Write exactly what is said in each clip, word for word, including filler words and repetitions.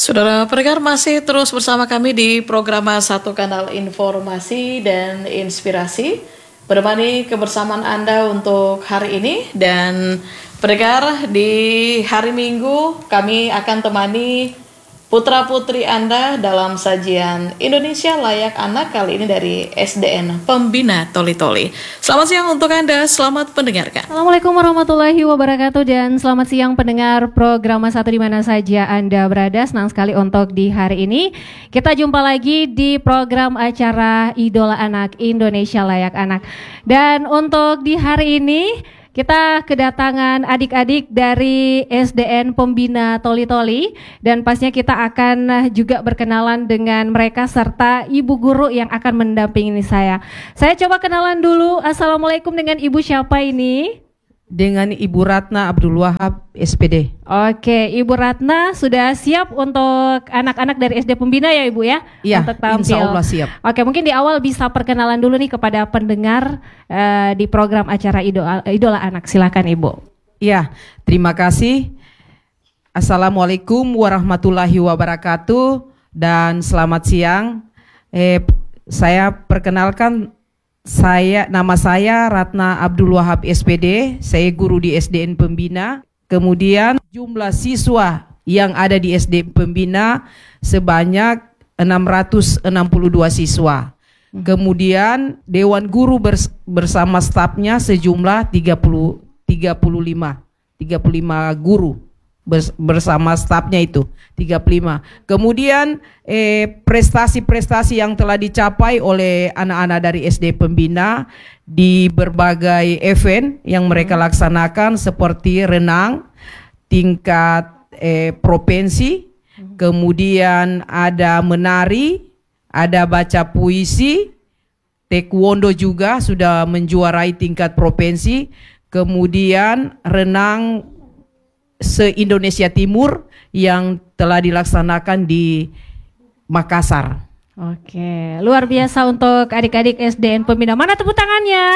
Saudara pendengar masih terus bersama kami di program Satu Kanal Informasi dan Inspirasi, menemani kebersamaan Anda untuk hari ini. Dan pendengar, di hari Minggu kami akan temani putra-putri Anda dalam sajian Indonesia Layak Anak, kali ini dari S D N Pembina Toli-Toli. Selamat siang untuk Anda, selamat mendengarkan. Assalamualaikum warahmatullahi wabarakatuh dan selamat siang pendengar program Satu di mana saja Anda berada. Senang sekali untuk di hari ini kita jumpa lagi di program acara Idola Anak Indonesia Layak Anak. Dan untuk di hari ini kita kedatangan adik-adik dari S D N Pembina Toli-Toli dan pastinya kita akan juga berkenalan dengan mereka serta ibu guru yang akan mendampingi saya. Saya coba kenalan dulu. Assalamualaikum, dengan ibu siapa ini? Dengan Ibu Ratna Abdul Wahab, S P D. Oke, Ibu Ratna sudah siap untuk anak-anak dari S D Pembina ya Ibu ya? Iya, untuk tampil. insya Allah siap. Oke, mungkin di awal bisa perkenalan dulu nih kepada pendengar uh, di program acara Idola, Idola Anak. Silakan Ibu. Iya, terima kasih. Assalamualaikum warahmatullahi wabarakatuh dan selamat siang. Eh, saya perkenalkan, Saya nama saya Ratna Abdul Wahab S P D, saya guru di S D N Pembina. Kemudian jumlah siswa yang ada di S D N Pembina sebanyak enam ratus enam puluh dua siswa. Kemudian Dewan Guru bers bersama stafnya sejumlah tiga puluh, tiga puluh lima guru bersama stafnya itu tiga puluh lima. Kemudian eh, prestasi-prestasi yang telah dicapai oleh anak-anak dari S D Pembina di berbagai event yang mereka laksanakan seperti renang tingkat eh, provinsi, kemudian ada menari, ada baca puisi, taekwondo juga sudah menjuarai tingkat provinsi, kemudian renang se-Indonesia Timur yang telah dilaksanakan di Makassar. Oke, luar biasa untuk adik-adik S D N Pembina. Mana tepuk tangannya?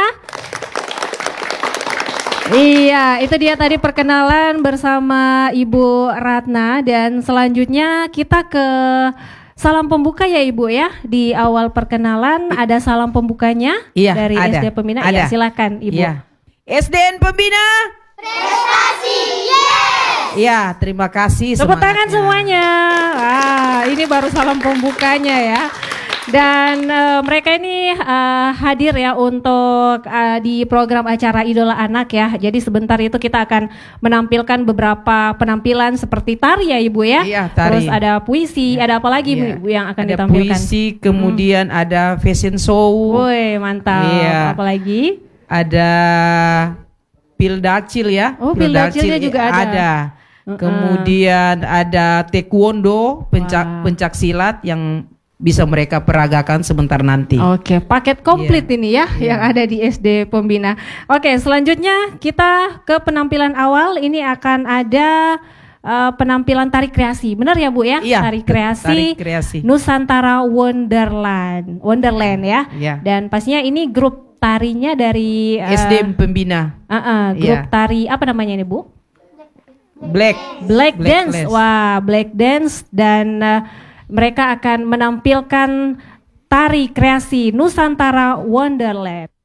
Iya, itu dia tadi perkenalan bersama Ibu Ratna. Dan selanjutnya kita ke salam pembuka ya Ibu ya. Di awal perkenalan ada salam pembukanya iya, dari ada, S D Pembina. ada. Ya, silakan Ibu. Iya. S D N Pembina prestasi, yes! Ya, terima kasih. Tepuk tangan semuanya. Wah, ini baru salam pembukanya ya. Dan uh, mereka ini uh, hadir ya untuk uh, di program acara Idola Anak ya. Jadi sebentar itu kita akan menampilkan beberapa penampilan seperti tari ya Ibu ya. Iya, tari. Terus ada puisi, ya. Ada apa lagi iya. Ibu yang akan ada ditampilkan? Puisi, kemudian hmm. ada fashion show. Woi, mantap. Iya. Apa lagi? Ada pildacil ya. Oh, pildacilnya juga ada. Ada. Uh-uh. Kemudian ada taekwondo, pencak wow. pencak silat yang bisa mereka peragakan sebentar nanti. Oke, paket komplit yeah. ini ya yeah. yang ada di S D Pembina. Oke, selanjutnya kita ke penampilan awal. Ini akan ada uh, penampilan tari kreasi. Benar ya Bu ya? Iya, tari kreasi, tari kreasi Nusantara Wonderland. Wonderland ya. Yeah. Dan pastinya ini grup tarinya dari uh, S D M Pembina. Uh, uh, grup yeah. tari apa namanya ini Bu? Black. Black, Black Dance. Dance. Wah, Black Dance dan uh, mereka akan menampilkan tari kreasi Nusantara Wonderland.